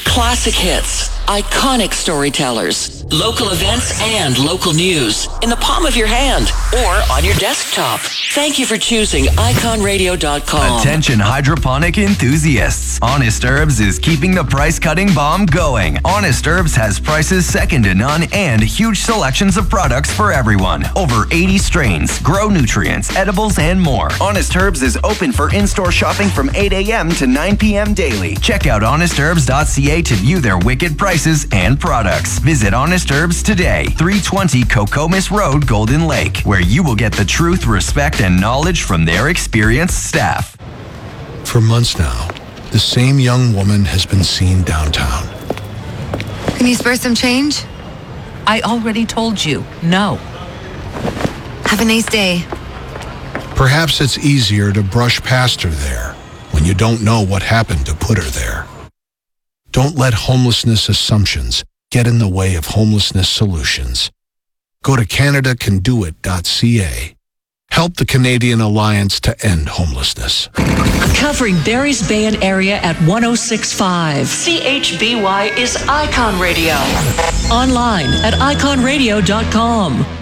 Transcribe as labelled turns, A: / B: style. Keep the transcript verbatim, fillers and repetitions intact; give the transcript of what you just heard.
A: Classic hits, iconic storytellers, local events, and local news in the palm of your hand or on your desktop. Thank you for choosing icon radio dot com.
B: Attention hydroponic enthusiasts. Honest Herbs is keeping the price-cutting bomb going. Honest Herbs has prices second to none and huge selections of products for everyone. Over eighty strains, grow nutrients, edibles, and more. Honest Herbs is open for in-store shopping from eight a.m. to nine p.m. daily. Check out honest herbs dot c a to view their wicked prices and products. Visit Honest Herbs today, three twenty Cocomis Road, Golden Lake, where you will get the truth, respect, and knowledge from their experienced staff.
C: For months now, the same young woman has been seen downtown.
D: Can you spare some change?
E: I already told you, no.
D: Have a nice day.
C: Perhaps it's easier to brush past her there when you don't know what happened to put her there. Don't let homelessness assumptions get in the way of homelessness solutions. Go to canada can do it dot c a. Help the Canadian Alliance to End Homelessness.
A: Covering Barry's Bay and area at one oh six point five. C H B Y is Icon Radio. Online at icon radio dot com.